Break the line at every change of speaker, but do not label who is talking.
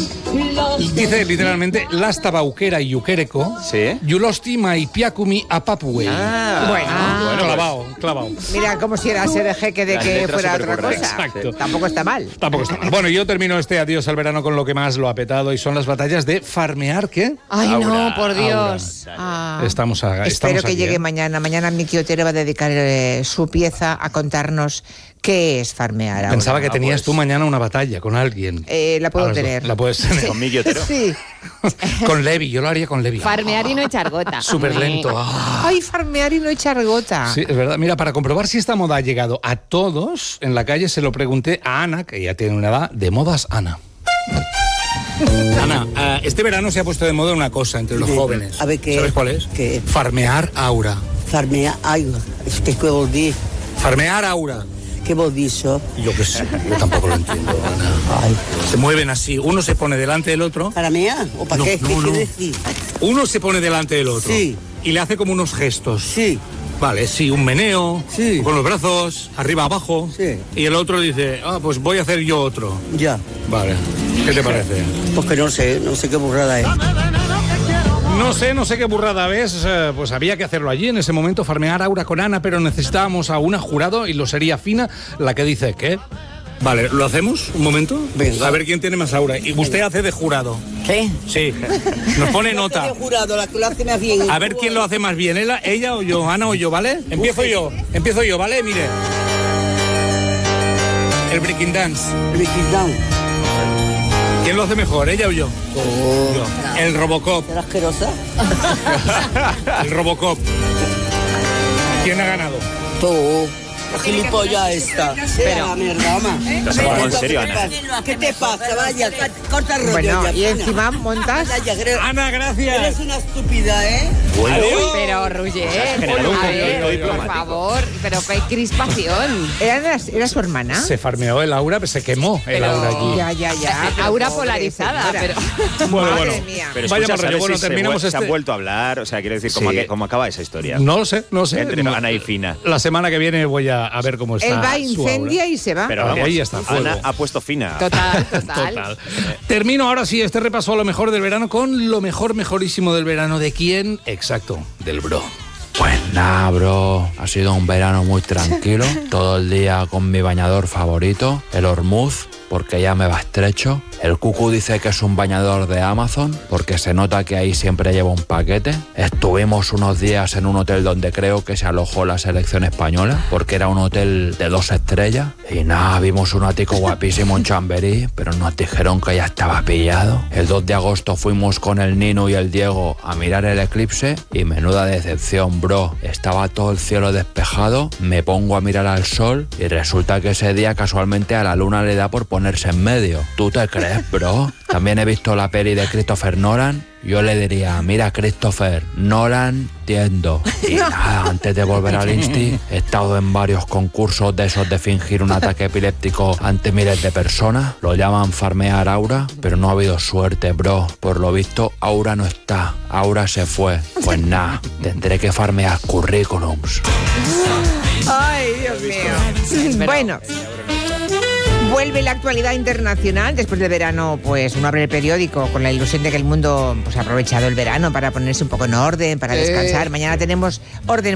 Dice literalmente, lasta baukera y yukereko,
¿Sí?
yulosti maipiakumi apapuei.
Bueno,
Clavado.
Mira, como si era ser el jeque de
Las
que
letras
fuera otra
supercorrectas.
cosa.
Exacto.
Tampoco está mal.
Tampoco está mal. Bueno, yo termino este adiós al verano con lo que más lo ha petado y son las batallas de farmear, ¿qué?
Ay,
Aura,
no, por Dios.
Estamos
Espero que
aquí,
llegue
¿eh?
mañana. Mañana Miki Otero va a dedicar su pieza a contarnos qué es farmear ahora.
Pensaba que tenías tú mañana una batalla con alguien.
La puedo
Ahora
tener.
La puedes tener.
Con Miki Otero.
Sí.
Con Levi, yo lo haría con Levi.
Farmear y no echar gota.
Súper lento.
Ay, farmear y no echar gota.
Sí, es verdad. Mira, para comprobar si esta moda ha llegado a todos, en la calle se lo pregunté a Ana, que ya tiene una edad, de modas Ana. Ana, este verano se ha puesto de moda una cosa entre los jóvenes.
A ver, ¿qué?
¿Sabes cuál es?
¿Qué?
Farmear aura.
Farmear aigua. Què vol dir?
Farmear aura.
Què vol dir això?
Yo qué sé, yo tampoco lo entiendo, Ana.
Ay.
Se mueven así, uno se pone delante del otro.
¿Para mear o para
No,
qué?
no,
¿Qué
no.
quiere decir?
Uno se pone delante del otro.
Sí.
Y le hace como unos gestos.
Sí.
Vale, sí, un meneo,
Sí.
con los brazos, arriba, abajo.
Sí.
Y el otro dice, pues voy a hacer yo otro.
Ya.
Vale, ¿qué te parece?
Pues que no sé qué burrada es.
No sé qué burrada ves, pues había que hacerlo allí en ese momento, farmear aura con Ana, pero necesitábamos a una jurado y lo sería Fina la que dice, ¿qué? Vale, ¿lo hacemos un momento?
Venga.
A ver quién tiene más aura. Y usted hace de jurado.
¿Qué?
Sí, nos pone
No
nota.
te he jurado, la que lo hace más bien.
A ver quién lo hace más bien, ella o yo, Ana o yo, ¿vale? Empiezo yo, ¿vale? Mire. El breaking dance.
Breaking down.
¿Quién lo hace mejor, ella o yo? Yo. El Robocop.
¿Será asquerosa?
El Robocop. ¿Quién ha ganado?
Tú. La gilipollas esta. Pero la mierda, ama.
¿Estás hablando en serio, Ana?
¿Qué te pasa? Vaya, corta el rollo.
Bueno,
ya,
y
Fina.
encima montas...
Vaya, que eres-
Ana, gracias.
Eres una estúpida, ¿eh?
Pero, Roger,
generado un
a
conflicto
ver, por
diplomático.
favor, pero qué crispación.
¿Era su hermana?
Se farmeó el aura, pero se quemó el
Pero-
aura aquí.
Ya. pero
Aura
pobre
polarizada,
señora.
Bueno,
Madre
bueno.
mía.
Pero
Vaya
escucha,
mal rollo.
¿sabes
Bueno,
si se
terminamos
se han
este-
vuelto a hablar? O sea, quiero decir,
Sí.
¿cómo acaba esa historia?
No lo sé.
Entre Ana y Fina.
La semana que viene voy a ver cómo está
Él va,
su
incendia
aura.
y se va.
Pero
Vale,
vamos,
ahí está, fuego.
Ana ha puesto Fina.
Total.
Total. Termino ahora sí este repaso a lo mejor del verano con lo mejorísimo del verano. ¿De quién? Exacto, del bro.
Pues nada, bro, ha sido un verano muy tranquilo, todo el día con mi bañador favorito, el Hormuz, porque ya me va estrecho. El Cucu dice que es un bañador de Amazon, porque se nota que ahí siempre lleva un paquete. Estuvimos unos días en un hotel donde creo que se alojó la selección española, porque era un hotel de 2 estrellas. Y nada, vimos un ático guapísimo en Chamberí, pero nos dijeron que ya estaba pillado. El 2 de agosto fuimos con el Nino y el Diego a mirar el eclipse y menuda decepción, bro. Estaba todo el cielo despejado, me pongo a mirar al sol y resulta que ese día casualmente a la luna le da por ponerse en medio. ¿Tú te crees, bro? También he visto la peli de Christopher Nolan. Yo le diría, mira Christopher, no la entiendo. Y nada, antes de volver al Insti, he estado en varios concursos de esos de fingir un ataque epiléptico ante miles de personas. Lo llaman farmear aura, pero no ha habido suerte, bro. Por lo visto, aura no está, aura se fue. Pues nada, tendré que farmear currículums.
Ay, Dios mío. Bueno, vuelve la actualidad internacional. Después del verano, pues uno abre el periódico con la ilusión de que el mundo pues, ha aprovechado el verano para ponerse un poco en orden, para descansar. Mañana tenemos orden